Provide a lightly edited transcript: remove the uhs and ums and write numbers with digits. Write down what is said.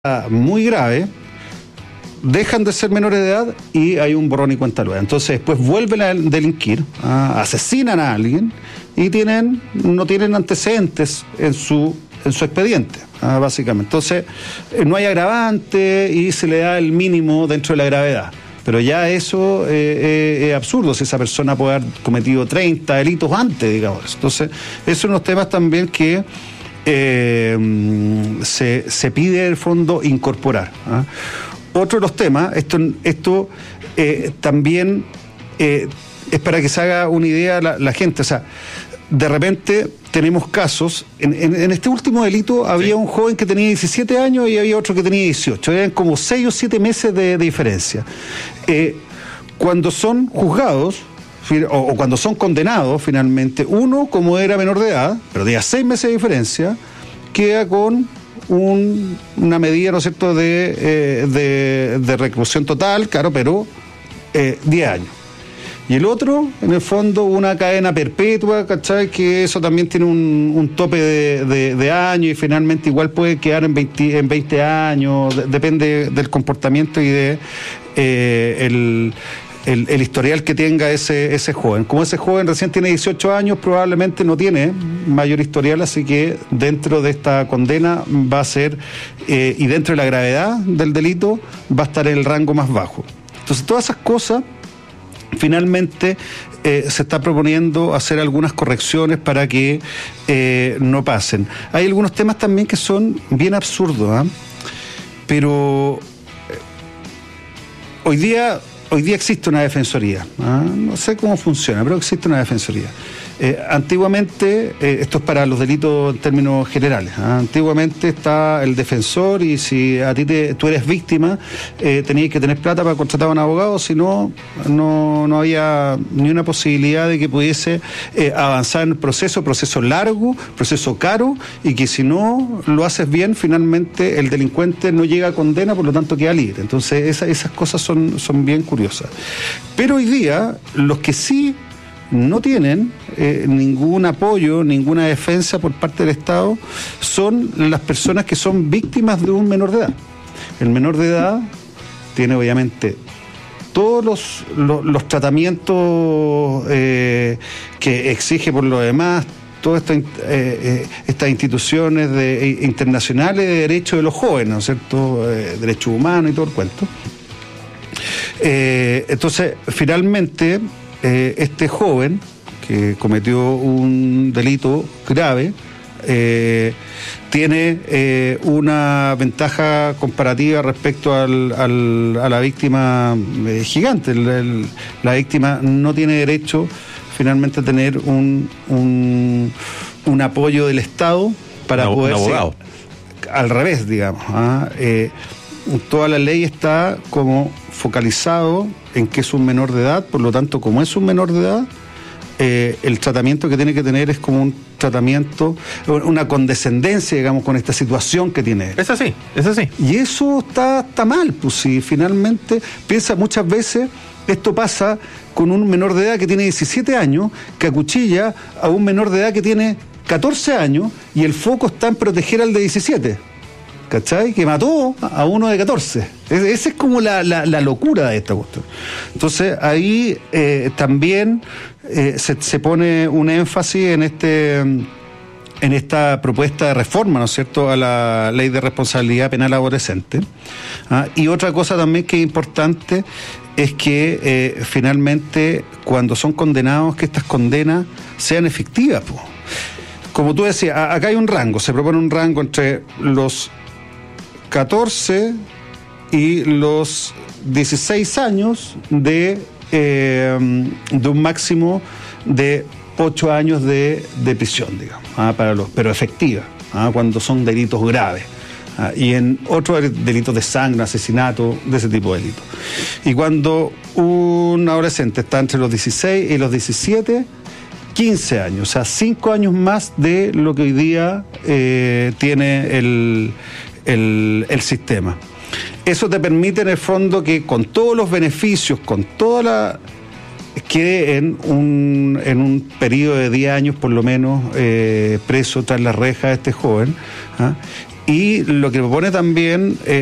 muy grave, dejan de ser menores de edad y hay un borrón y cuenta nueva. Entonces después vuelven a delinquir, asesinan a alguien y no tienen antecedentes en su expediente, básicamente. Entonces no hay agravante y se le da el mínimo dentro de la gravedad. Pero ya eso es absurdo, si esa persona puede haber cometido 30 delitos antes, digamos. Entonces, esos son los temas también que se pide, en el fondo, incorporar. Otro de los temas, esto también es para que se haga una idea la gente. O sea, de repente tenemos casos, en este último delito había un joven que tenía 17 años y había otro que tenía 18, eran como 6 o 7 meses de diferencia. Cuando son juzgados, o cuando son condenados finalmente, uno, como era menor de edad, pero tenía 6 meses de diferencia, queda con una medida, ¿no es cierto?, de reclusión total, claro, pero 10 años. Y el otro, en el fondo, una cadena perpetua, ¿cachai? Que eso también tiene un tope de años y finalmente igual puede quedar en 20 años, depende del comportamiento y de el historial que tenga ese joven. Como ese joven recién tiene 18 años, probablemente no tiene mayor historial, así que dentro de esta condena va a ser, y dentro de la gravedad del delito, va a estar en el rango más bajo. Entonces, todas esas cosas, finalmente se está proponiendo hacer algunas correcciones para que no pasen. Hay algunos temas también que son bien absurdos, pero hoy día existe una defensoría, no sé cómo funciona, pero existe una defensoría. Antiguamente, esto es para los delitos en términos generales, antiguamente está el defensor y si a ti tú eres víctima, tenías que tener plata para contratar a un abogado, si no había ni una posibilidad de que pudiese avanzar en el proceso largo, proceso caro, y que si no lo haces bien, finalmente el delincuente no llega a condena, por lo tanto queda libre. Entonces esas cosas son bien curiosas. Pero hoy día, los que sí no tienen ningún apoyo, ninguna defensa por parte del Estado, son las personas que son víctimas de un menor de edad. El menor de edad tiene obviamente todos los tratamientos que exige por lo demás, todas estas instituciones internacionales de derechos de los jóvenes, ¿no es cierto?, derechos humanos y todo el cuento. Entonces, finalmente, este joven que cometió un delito grave tiene una ventaja comparativa respecto a la víctima gigante. La víctima no tiene derecho finalmente a tener un apoyo del Estado para poder un abogado. Al revés, digamos. Toda la ley está como focalizado en que es un menor de edad, por lo tanto, como es un menor de edad, el tratamiento que tiene que tener es como un tratamiento, una condescendencia, digamos, con esta situación que tiene él. Es así. Y eso está mal, pues si finalmente piensa muchas veces, esto pasa con un menor de edad que tiene 17 años, que acuchilla a un menor de edad que tiene 14 años, y el foco está en proteger al de 17. ¿Cachai? Que mató a uno de 14. Esa es como la locura de esta cuestión. Entonces, ahí también se pone un énfasis en esta propuesta de reforma, ¿no es cierto?, a la ley de responsabilidad penal adolescente. Y otra cosa también que es importante es que finalmente, cuando son condenados, que estas condenas sean efectivas, po. Como tú decías, acá hay un rango, se propone un rango entre los 14 y los 16 años de un máximo de 8 años de prisión, digamos, pero efectiva, cuando son delitos graves, y en otros delitos de sangre, asesinato, de ese tipo de delitos. Y cuando un adolescente está entre los 16 y los 17, 15 años, o sea, 5 años más de lo que hoy día tiene el sistema. Eso te permite, en el fondo, que con todos los beneficios, con toda quede en un periodo de 10 años por lo menos preso tras las rejas este joven, y lo que propone también